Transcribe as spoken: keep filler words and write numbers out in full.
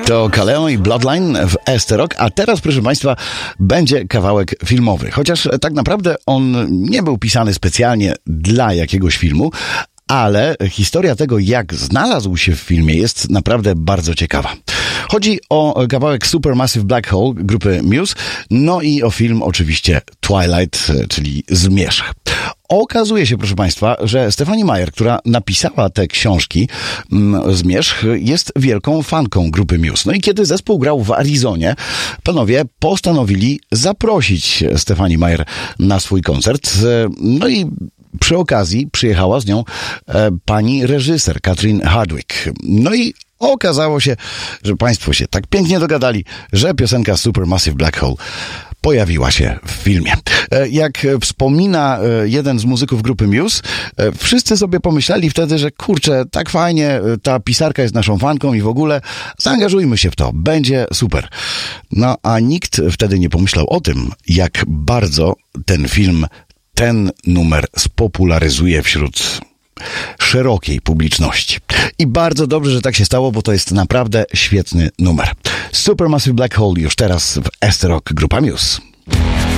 To Kaleo i Bloodline w Esterok, a teraz, proszę Państwa, będzie kawałek filmowy. Chociaż tak naprawdę on nie był pisany specjalnie dla jakiegoś filmu, ale historia tego, jak znalazł się w filmie, jest naprawdę bardzo ciekawa. Chodzi o kawałek Supermassive Black Hole grupy Muse, no i o film oczywiście Twilight, czyli Zmierzch. Okazuje się, proszę Państwa, że Stephanie Meyer, która napisała te książki mm, Zmierzch, jest wielką fanką grupy Muse. No i kiedy zespół grał w Arizonie, panowie postanowili zaprosić Stephanie Meyer na swój koncert. No i przy okazji przyjechała z nią e, pani reżyser Catherine Hardwicke. No i okazało się, że państwo się tak pięknie dogadali, że piosenka Supermassive Black Hole pojawiła się w filmie. Jak wspomina jeden z muzyków grupy Muse, wszyscy sobie pomyśleli wtedy, że kurczę, tak fajnie, ta pisarka jest naszą fanką i w ogóle zaangażujmy się w to, będzie super. No a nikt wtedy nie pomyślał o tym, jak bardzo ten film, ten numer spopularyzuje wśród szerokiej publiczności. I bardzo dobrze, że tak się stało, bo to jest naprawdę świetny numer. Supermassive Black Hole już teraz w Esterok grupa Muse.